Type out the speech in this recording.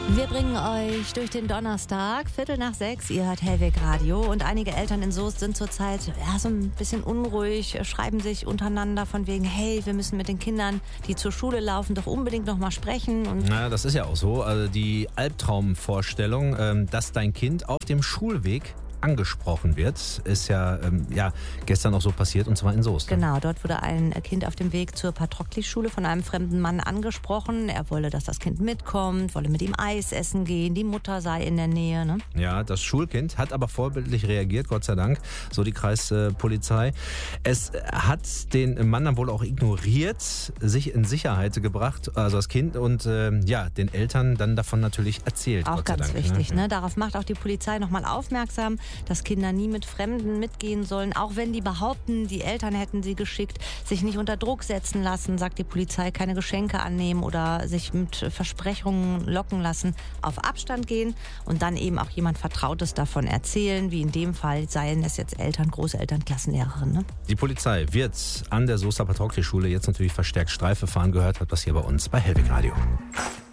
Wir bringen euch durch den Donnerstag, 5:45. Ihr hört Hellweg Radio. Und einige Eltern in Soest sind zurzeit so ein bisschen unruhig, schreiben sich untereinander von wegen, hey, wir müssen mit den Kindern, die zur Schule laufen, doch unbedingt noch mal sprechen. Und das ist ja auch so. Also die Albtraumvorstellung, dass dein Kind auf dem Schulweg angesprochen wird, ist ja gestern auch so passiert, und zwar in Soest. Genau, dort wurde ein Kind auf dem Weg zur Patrokli-Schule von einem fremden Mann angesprochen. Er wolle, dass das Kind mitkommt, wolle mit ihm Eis essen gehen, die Mutter sei in der Nähe. Ne? Ja, das Schulkind hat aber vorbildlich reagiert, Gott sei Dank, so die Kreispolizei. Es hat den Mann dann wohl auch ignoriert, sich in Sicherheit gebracht, also das Kind, und den Eltern dann davon natürlich erzählt. Auch Gott sei ganz Dank, wichtig. ne? Darauf macht auch die Polizei nochmal aufmerksam, dass Kinder nie mit Fremden mitgehen sollen, auch wenn die behaupten, die Eltern hätten sie geschickt, sich nicht unter Druck setzen lassen, sagt die Polizei, keine Geschenke annehmen oder sich mit Versprechungen locken lassen, auf Abstand gehen und dann eben auch jemand Vertrautes davon erzählen, wie in dem Fall seien es jetzt Eltern, Großeltern, Klassenlehrerin. Ne? Die Polizei wird an der Soester Patrokli-Schule jetzt natürlich verstärkt Streife fahren, gehört hat das hier bei uns bei Hellweg Radio.